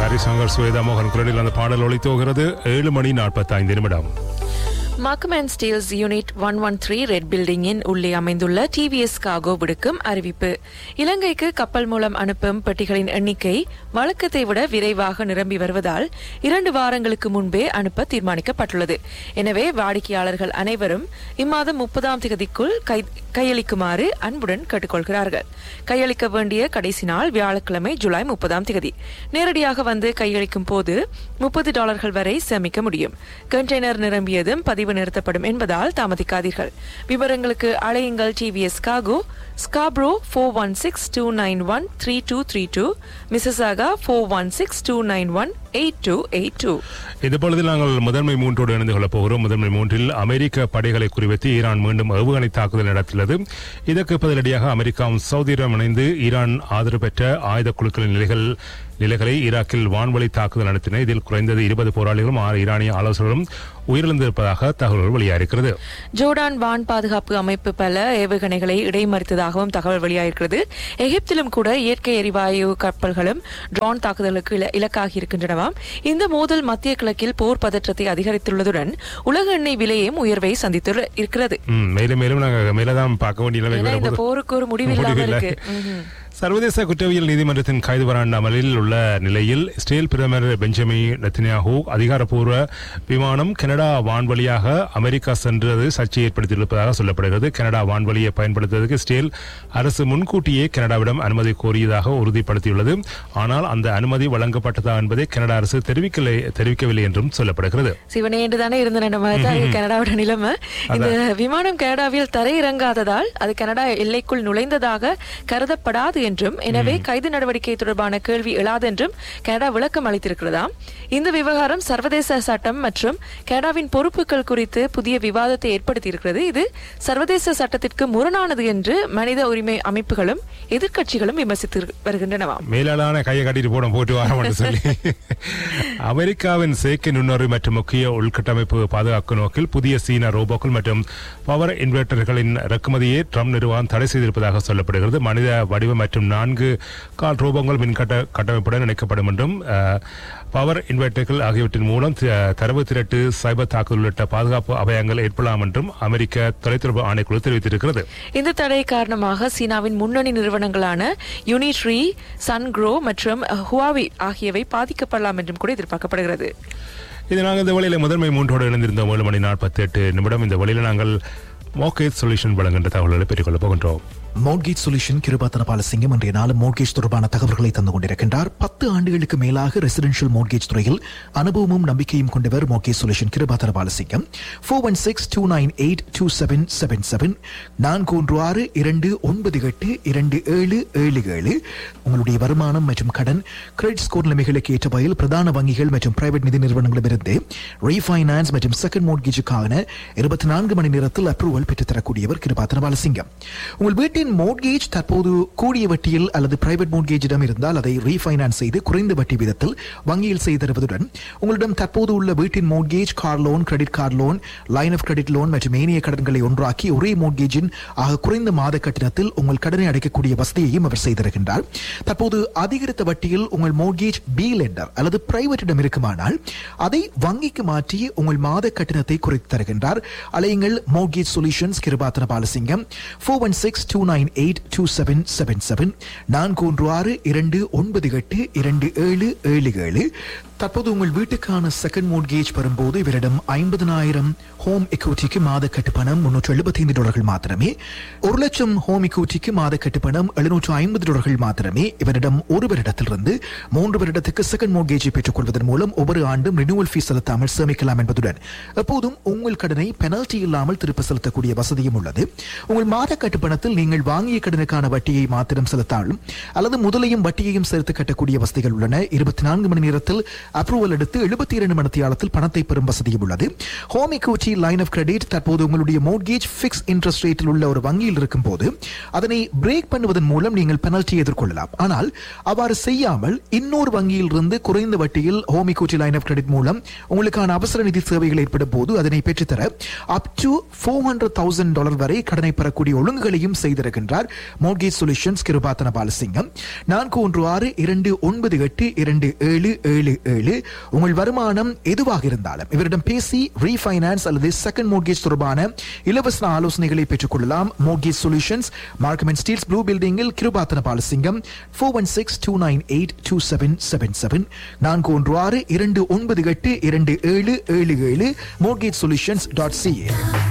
ஹரிசங்கர் சுவேதா மோகன் குரலில் அந்த பாடல் ஒலித்தோகிறது. 7:45. Markham and Steeles unit 113 red பில்டிங்கின் உள்ளே அமைந்துள்ள டிவிஎஸ் கார்கோ விடுக்கும் அறிவிப்பு. இலங்கைக்கு கப்பல் மூலம் அனுப்பும் பெட்டிகளின் எண்ணிக்கை வழக்கத்தை விட விரைவாக நிரம்பி வருவதால் 2 வாரங்களுக்கு முன்பே அனுப்ப தீர்மானிக்கப்பட்டுள்ளது. எனவே வாடிக்கையாளர்கள் அனைவரும் இம்மாதம் 30ஆம் தேதிக்குள் கையளிக்குமாறு அன்புடன் கேட்டுக்கொள்கிறார்கள். கையளிக்க வேண்டிய கடைசி நாள் வியாழக்கிழமை ஜூலை 30ஆம் தேதி. நேரடியாக வந்து கையளிக்கும் போது $30 வரை சேமிக்க முடியும். கண்டெய்னர் நிரம்பியதும் பதிவு நிறுத்தப்படும் என்பதால் தாமதிக்காதீர்கள். விவரங்களுக்கு அழையுங்கள் டிவிஎஸ் கார்கோ, ஸ்காப்ரோ 416-291-3232, மிசிசாகா 416-291-8282. இதுபொழுது நாங்கள் முதன்மை மூன்றோடு இணைந்து கொள்ளப் போகிறோம். முதன்மை மூன்றில் அமெரிக்க படைகளை குறிவைத்து ஈரான் மீண்டும் ஏவுகணை தாக்குதல் நடத்தியுள்ளது. இதற்கு பதிலடியாக அமெரிக்காவும் சவுதி அரேபியாவும் இணைந்து ஈரான் ஆதரவு பெற்ற ஆயுத குழுக்களின் நிலைகளை ஈராக்கில் வான்வழி தாக்குதல் நடத்தின. இதில் குறைந்தது 20 போராளிகளும் 6 ஈரானிய ஆலோசகர்களும் உயிரிழந்திருப்பதாக தகவல்கள் வெளியாகிறது. ஜோர்டான் வான் பாதுகாப்பு அமைப்பு பல ஏவுகணைகளை இடைமறித்ததாகவும் தகவல் வெளியாகிறது. எகிப்திலும் கூட இயற்கை எரிவாயு கப்பல்களும் ட்ரோன் தாக்குதலுக்கு இலக்காகி இருக்கின்றனவாம். இந்த மோதல் மத்திய கிழக்கில் போர் பதற்றத்தை அதிகரித்துள்ளதுடன் உலக எண்ணெய் விலையும் உயர்வை சந்தித்து இருக்கிறது. மேலும் மேலும் நாங்கள் மேலதான் பார்க்க வேண்டிய இந்த போருக்கு ஒரு முடிவில்லாமல் இருக்கு. சர்வதேச குற்றவியல் நீதிமன்றத்தின் கைது வராண்ட அமலில் உள்ள நிலையில் இஸ்ரேல் பிரதமர் பெஞ்சமின் நெத்தன்யாஹூ அதிகாரப்பூர்வ விமானம் கனடா வான்வழியாக அமெரிக்கா சென்றது சர்ச்சை ஏற்படுத்தியிருப்பதாக சொல்லப்படுகிறது. கனடா வான்வழியை பயன்படுத்துவதற்கு இஸ்ரேல் அரசு முன்கூட்டியே கனடாவிடம் அனுமதி கோரியதாக உறுதிப்படுத்தியுள்ளது. ஆனால் அந்த அனுமதி வழங்கப்பட்டதா என்பதை கனடா அரசு தெரிவிக்கவில்லை என்றும் சொல்லப்படுகிறது. சிவனே என்றுதானே இருந்த கனடாவோட நிலைமை. இந்த விமானம் கனடாவில் தரையிறங்காததால் அது கனடா எல்லைக்குள் நுழைந்ததாக கருதப்படாது என்றும், எனவே கைது நடவடிக்கை தொடர்பான கேள்வி எழாது என்றும் கனடா விளக்கம் அளித்திருக்கிறதாம். இந்த விவகாரம் சர்வதேச சட்டம் மற்றும் கனடாவின் பொறுப்புகள் குறித்து புதிய விவாதத்தை ஏற்படுத்தியிருக்கிறது. இது சர்வதேச சட்டத்திற்கு முரணானது என்று மனித உரிமை அமைப்புகளும் எதிர்க்கட்சிகளும் விமர்சித்து வருகின்றனவாம். மேலான கையை கட்டிட்டு போட்டு வர சொல்லி அமெரிக்காவின் செயற்கை நுண்ணறிவு மற்றும் முக்கிய உள்கட்டமைப்பு பாதுகாக்கும் நோக்கில் புதிய சீன ரோபோக்கள் மற்றும் பவர் இன்வெர்டர்களின் இறக்குமதியை ட்ரம்ப் நிறுவனம் தடை செய்திருப்பதாக சொல்லப்படுகிறது. மனித வடிவம் மற்றும் 4 கால் ரோபோக்கள் மின் கட்டமைப்புடன் இணைக்கப்படும் என்றும் பவர் இன்வெர்டர்கள் ஆகியவற்றின் மூலம் தரவு திரட்டு சைபர் தாக்குதல் உள்ளிட்ட பாதுகாப்பு அபாயங்கள் ஏற்படலாம் என்றும் அமெரிக்க தொலைத்தொடர்பு ஆணைக்குழு தெரிவித்திருக்கிறது. இந்த தடை காரணமாக சீனாவின் முன்னணி நிறுவனங்களான யூனிட்ரி, சன்க்ரோ மற்றும் ஹுவாவி ஆகியவை பாதிக்கப்படலாம் என்றும் கூட எதிர்பார்க்கப்படுகிறது. இது நாங்கள் இந்த வழியில் முதன்மை மூன்றோடு இணைந்திருந்தோம். 7:48. இந்த வழியில் நாங்கள் மோர்கேஜ் சொல்யூஷன் வழங்குகின்ற தகவல்களை பெற்றுக்கொள்ளப் போகின்றோம். மோர்கேஜ் சொல்யூஷன் கிருபாத்தன பாலசிங்கம் இன்றைய நாள் மோர்கேஜ் தொடர்பான தகவல்களை தந்து கொண்டிருக்கின்றார். 10 ஆண்டுகளுக்கு மேலாக ரெசிடென்ஷியல் மோர்கேஜ் துறையில் அனுபவமும் நம்பிக்கையும் கொண்டவர் மோர்கேஜ் சொல்யூஷன் கிருபாத்தன பாலசிங்கம். 416-298-2777 416-298-2777. உங்களுடைய வருமானம் மற்றும் கடன் கிரெடிட் ஸ்கோர் நிலைமைகளுக்கு ஏற்ற வகையில் பிரதான வங்கிகள் மற்றும் பிரைவேட் நிதி நிறுவனங்களிலிருந்து ரீஃபைனான்ஸ் மற்றும் செகண்ட் மோர்கேஜுக்கான 24 மணி நேரத்தில் அப்ரூவல் பெற்றுத்தரக்கூடியவர் கிருபாத்தன பாலசிங்கம். உங்கள் வீட்டின் மோர்கேஜ் தற்போது கூடிய வட்டியில் அல்லது பிரைவேட் மோர்கேஜிடம் இருந்தால் அதை ரீஃபைனான்ஸ் செய்து குறைந்த வட்டி வீதத்தில் வங்கியில் செய்து தருவதுடன் உங்களிடம் தற்போது உள்ள வீட்டின் mortgage, car loan, credit card loan, line of credit loan மற்றும் ஏனைய கடன்களை ஒன்றாக்கி ஒரே மோர்கேஜின் ஆக குறைந்த மாத கட்டணத்தில் உங்கள் கடனை அடைக்கக்கூடிய வசதியையும் அவர் செய்திருக்கின்றார். தற்போது அதிகரித்த வட்டியில் உங்கள் மோர்கேஜ் பி லெண்டர் அல்லது பிரைவேட்டிடம் இருக்குமானால் அதை வங்கிக்கு மாற்றி உங்கள் மாத கட்டணத்தை குறைத்து தருகின்றார். அலையுங்கள் மோர்கேஜ் சொல்யூஷன்ஸ் கிருபாத்தன பாலசிங்கம். 416-298-2777 416-298-2777. தற்போது உங்கள் வீட்டுக்கான செகண்ட் மோர்கேஜ் வரும்போது இவரிடம் 50,000 ஹோம் எக்யூட்டிக்கு மாத கட்டுப்பணம் $375 மாத்திரமே, 1 லட்சம் ஹோம் எக்யூட்டிக்கு மாத கட்டுப்பணம் $750 மாத்திரமே. இவரிடம் 1 வருடத்திலிருந்து 3 வருடத்துக்கு செகண்ட் மோர்கேஜை பெற்றுக் கொள்வதன் மூலம் ஒவ்வொரு ஆண்டும் ரினியூவல் ஃபீஸ் செலுத்தாமல் சேமிக்கலாம் என்பதுடன் எப்போதும் உங்கள் கடனை பெனல்டி இல்லாமல் திருப்ப செலுத்தக்கூடிய வசதியும் உள்ளது. உங்கள் மாத கட்டுப்பணத்தில் நீங்கள் வாங்கிய கடனுக்கான வட்டியை மாத்திரம் செலுத்தாலும் அல்லது முதலையும் வட்டியையும் சேர்த்து கட்டக்கூடிய வசதிகள் உள்ளன. 24 மணி நேரத்தில் அப்ரூவல் எடுத்து 72 மணி நேரத்தில் பணத்தை பெறும் வசதியும் உள்ளது. Home equity line of credit தற்போது உங்களுடைய மோர்கேஜ் ஃபிக்ஸ் இன்ட்ரெஸ்ட் ரேட்டில் உள்ள ஒரு வங்கியில் இருக்கும் போது அதனை பிரேக் பண்ணுவதன் மூலம் நீங்கள் பெனல்ட்டி எதிர்கொள்ளலாம். ஆனால் அவ்வாறு செய்யாமல் இன்னொரு வங்கியில் இருந்து குறைந்த வட்டியில் home equity line of credit மூலம் உங்களுக்கான அவசர நிதி சேவைகள் ஏற்படும் போது அதனை பெற்றுத்தர up to $400,000 வரை கடனை பெறக்கூடிய ஒழுங்குகளையும் செய்திருக்கிறார் வருகின்றார். Mortgage solutions Kirupathana Balasingham 4162982777. உங்கள் வருமானம் எதுவாக இருந்தாலும் இவரிடம் பேசி ரீஃபைனான்ஸ் அல்லது செகண்ட் மோர்கேஜ் தொடர்பான இலவச ஆலோசனைகளை பெற்றுக் கொள்ளலாம். Mortgage solutions Markham and Steeles blue பில்டிங்கில் கிருபாத்தன பாலசிங்கம் 4162982777 4162982777 mortgagesolutions.ca.